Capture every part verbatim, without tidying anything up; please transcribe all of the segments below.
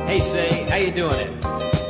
Hey, Say, how you doing it?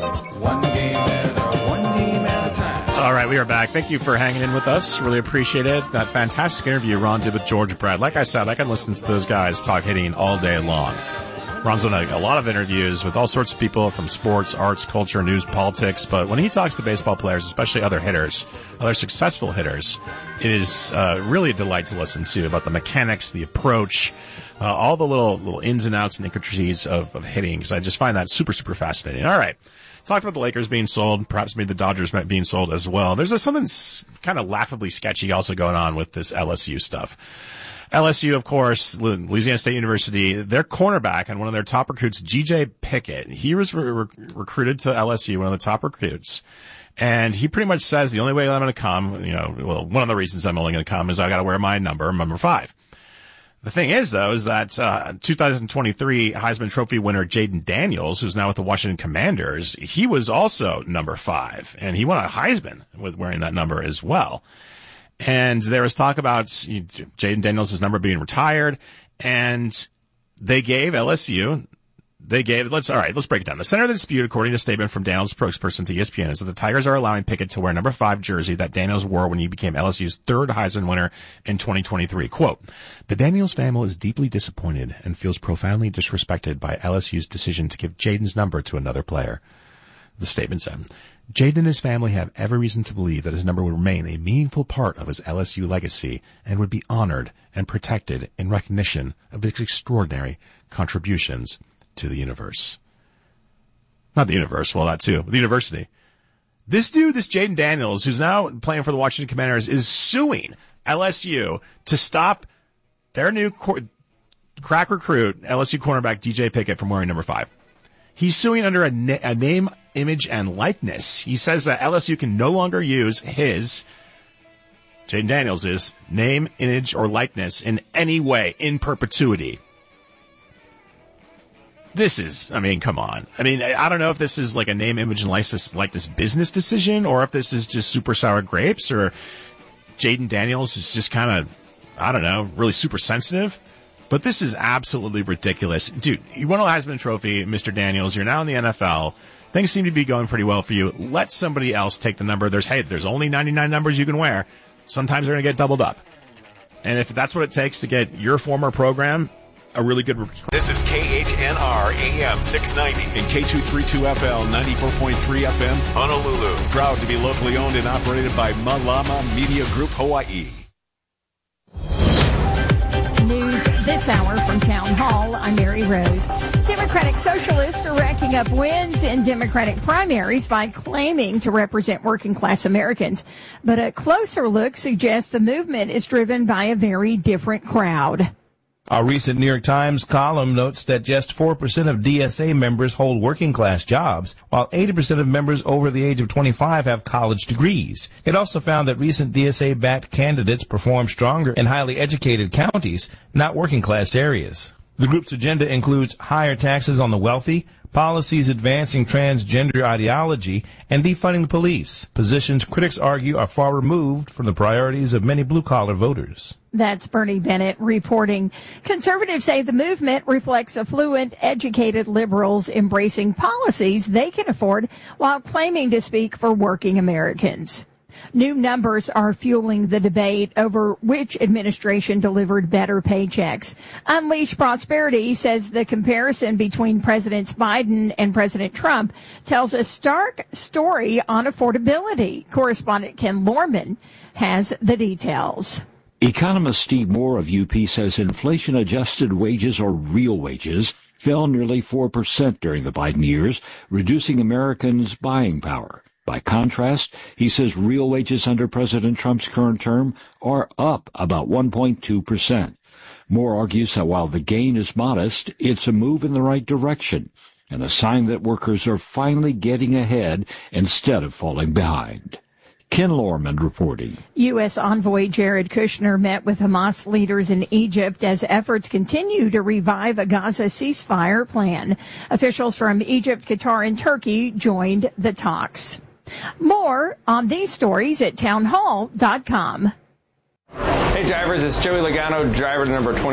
One game at a one game at a time. All right, we are back. Thank you for hanging in with us. Really appreciate it. That fantastic interview Ron did with George Brett. Like I said, I can listen to those guys talk hitting all day long. Ron's done a, a lot of interviews with all sorts of people from sports, arts, culture, news, politics. But when he talks to baseball players, especially other hitters, other successful hitters, it is uh, really a delight to listen to about the mechanics, the approach, uh, all the little little ins and outs and intricacies of, of hitting. Because I just find that super, super fascinating. All right. Talked about the Lakers being sold, perhaps maybe the Dodgers being sold as well. There's a, something kind of laughably sketchy also going on with this L S U stuff. L S U, of course, Louisiana State University, their cornerback and one of their top recruits, G J Pickett, he was re- re- recruited to L S U, one of the top recruits. And he pretty much says the only way I'm going to come, you know, well, one of the reasons I'm only going to come is I got to wear my number, number five. The thing is, though, is that uh two thousand twenty-three Heisman Trophy winner Jaden Daniels, who's now with the Washington Commanders, he was also number five, and he won a Heisman with wearing that number as well. And there was talk about Jaden Daniels' number being retired, and they gave L S U, they gave, let's, all right, let's break it down. The center of the dispute, according to a statement from Daniels' spokesperson to E S P N, is that the Tigers are allowing Pickett to wear number five jersey that Daniels wore when he became L S U's third Heisman winner in twenty twenty-three. Quote, the Daniels family is deeply disappointed and feels profoundly disrespected by L S U's decision to give Jaden's number to another player. The statement said, Jaden and his family have every reason to believe that his number will remain a meaningful part of his L S U legacy and would be honored and protected in recognition of his extraordinary contributions to the universe. Not the universe, well, that too, the university. This dude, this Jaden Daniels, who's now playing for the Washington Commanders, is suing L S U to stop their new cor- crack recruit, L S U cornerback D J Pickett, from wearing number five. He's suing under a, na- a name, image, and likeness. He says that L S U can no longer use his, Jaden Daniels' name, image, or likeness in any way in perpetuity. This is, I mean, come on. I mean, I don't know if this is like a name, image, and likeness, like this business decision, or if this is just super sour grapes, or Jaden Daniels is just kind of, I don't know, really super sensitive. But this is absolutely ridiculous. Dude, you won a Heisman Trophy, Mister Daniels. You're now in the N F L. Things seem to be going pretty well for you. Let somebody else take the number. There's, hey, there's only ninety-nine numbers you can wear. Sometimes they're going to get doubled up. And if that's what it takes to get your former program a really good... This is K H N R A M six ninety and K two thirty-two F L ninety-four point three F M, Honolulu. Proud to be locally owned and operated by Malama Media Group, Hawaii. News this hour from Town Hall. I'm Mary Rose. Democratic Socialists are racking up wins in Democratic primaries by claiming to represent working-class Americans. But a closer look suggests the movement is driven by a very different crowd. A recent New York Times column notes that just four percent of D S A members hold working-class jobs, while eighty percent of members over the age of twenty-five have college degrees. It also found that recent D S A-backed candidates perform stronger in highly educated counties, not working-class areas. The group's agenda includes higher taxes on the wealthy, policies advancing transgender ideology, and defunding the police, positions critics argue are far removed from the priorities of many blue-collar voters. That's Bernie Bennett reporting. Conservatives say the movement reflects affluent, educated liberals embracing policies they can afford while claiming to speak for working Americans. New numbers are fueling the debate over which administration delivered better paychecks. Unleash Prosperity says the comparison between Presidents Biden and President Trump tells a stark story on affordability. Correspondent Ken Lorman has the details. Economist Steve Moore of U P says inflation-adjusted wages, or real wages, fell nearly four percent during the Biden years, reducing Americans' buying power. By contrast, he says real wages under President Trump's current term are up about one point two percent. Moore argues that while the gain is modest, it's a move in the right direction, and a sign that workers are finally getting ahead instead of falling behind. Ken Lorman reporting. U S envoy Jared Kushner met with Hamas leaders in Egypt as efforts continue to revive a Gaza ceasefire plan. Officials from Egypt, Qatar, and Turkey joined the talks. More on these stories at townhall dot com. Hey drivers, it's Joey Logano, driver number twenty.